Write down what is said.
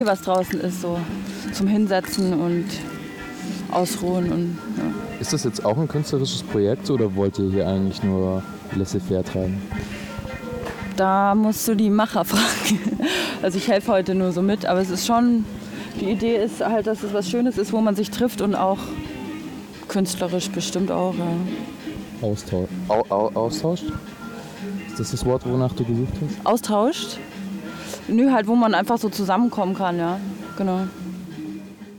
was draußen ist, so zum Hinsetzen und Ausruhen. Und, ja. Ist das jetzt auch ein künstlerisches Projekt oder wollt ihr hier eigentlich nur laissez-faire treiben? Da musst du die Macher fragen. Also ich helfe heute nur so mit, aber es ist schon, die Idee ist halt, dass es was Schönes ist, wo man sich trifft und auch künstlerisch bestimmt auch. Ja. Austauscht? Ist das das Wort, wonach du gesucht hast? Austauscht? Nö, halt, wo man einfach so zusammenkommen kann, ja. Genau.